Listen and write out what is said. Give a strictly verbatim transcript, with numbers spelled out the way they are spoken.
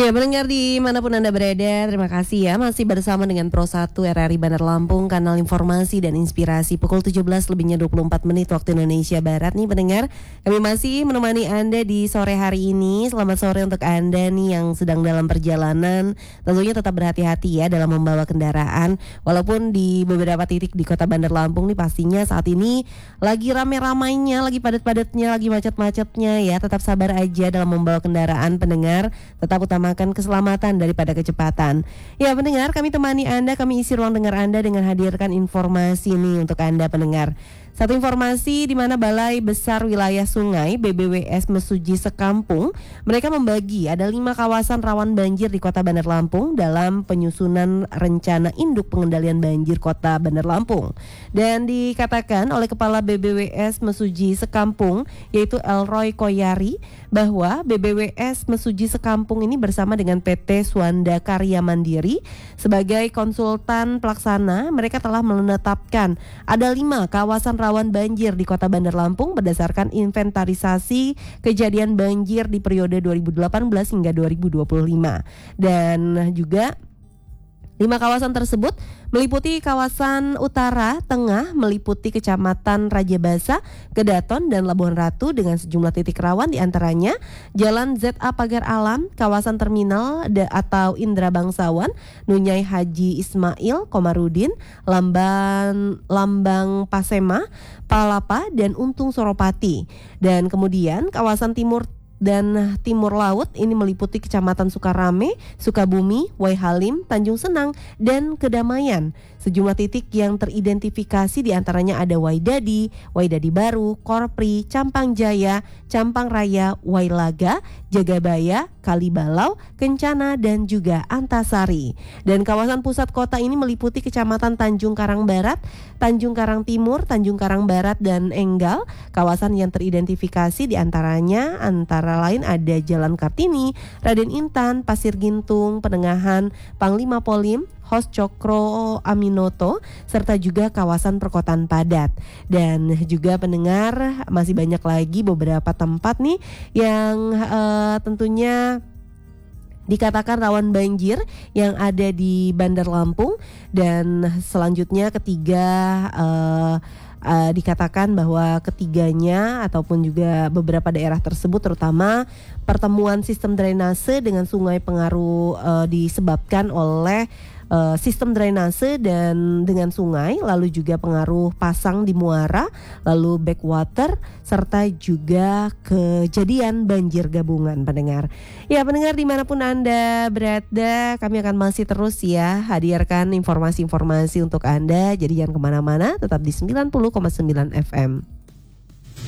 Ya, pendengar dimanapun Anda berada, terima kasih ya masih bersama dengan Pro satu R R I Bandar Lampung, kanal informasi dan inspirasi pukul tujuh belas lebihnya dua puluh empat menit waktu Indonesia Barat nih pendengar. Kami masih menemani Anda di sore hari ini. Selamat sore untuk Anda nih yang sedang dalam perjalanan. Tentunya tetap berhati-hati ya dalam membawa kendaraan. Walaupun di beberapa titik di Kota Bandar Lampung nih pastinya saat ini lagi rame-ramainya, lagi padat-padatnya, lagi macet-macetnya ya. Tetap sabar aja dalam membawa kendaraan pendengar. Tetap utama akan keselamatan daripada kecepatan. Ya pendengar, kami temani Anda, kami isi ruang dengar Anda dengan hadirkan informasi nih untuk Anda pendengar. Satu informasi di mana Balai Besar Wilayah Sungai B B W S Mesuji Sekampung, mereka membagi ada lima kawasan rawan banjir di Kota Bandar Lampung dalam penyusunan rencana induk pengendalian banjir Kota Bandar Lampung. Dan dikatakan oleh Kepala B B W S Mesuji Sekampung yaitu Elroy Koyari bahwa B B W S Mesuji Sekampung ini bersama dengan P T Swanda Karya Mandiri sebagai konsultan pelaksana, mereka telah menetapkan ada lima kawasan rawan banjir di Kota Bandar Lampung berdasarkan inventarisasi kejadian banjir di periode dua ribu delapan belas hingga dua ribu dua puluh lima. Dan juga lima kawasan tersebut meliputi kawasan utara, tengah, meliputi Kecamatan Raja Basa, Kedaton, dan Labuhan Ratu dengan sejumlah titik rawan diantaranya Jalan Z A Pagar Alam, kawasan terminal de- atau Indra Bangsawan, Nunyai Haji Ismail, Komarudin, Lambang, Lambang Pasema, Palapa, dan Untung Soropati. Dan kemudian kawasan timur dan timur laut ini meliputi Kecamatan Sukarame, Sukabumi, Waihalim, Tanjung Senang, dan Kedamaian. Sejumlah titik yang teridentifikasi diantaranya ada Waidadi, Waidadi Baru, Korpri, Campang Jaya, Campang Raya, Wailaga, Jagabaya, Kalibalau, Kencana, dan juga Antasari. Dan kawasan pusat kota ini meliputi Kecamatan Tanjung Karang Barat, Tanjung Karang Timur, Tanjung Karang Barat, dan Enggal. Kawasan yang teridentifikasi diantaranya antara lain ada Jalan Kartini, Raden Intan, Pasir Gintung, Penengahan, Panglima Polim, Hos Cokro Aminoto, serta juga kawasan perkotaan padat. Dan juga pendengar masih banyak lagi beberapa tempat nih yang uh, tentunya dikatakan rawan banjir yang ada di Bandar Lampung. Dan selanjutnya ketiga uh, Uh, dikatakan bahwa ketiganya ataupun juga beberapa daerah tersebut terutama pertemuan sistem drainase dengan sungai pengaruh uh, disebabkan oleh uh, sistem drainase dan dengan sungai, lalu juga pengaruh pasang di muara, lalu backwater, serta juga kejadian banjir gabungan pendengar. Ya pendengar dimanapun Anda berada, kami akan masih terus ya hadirkan informasi-informasi untuk Anda. Jadi jangan kemana-mana, tetap di sembilan puluh koma sembilan F M.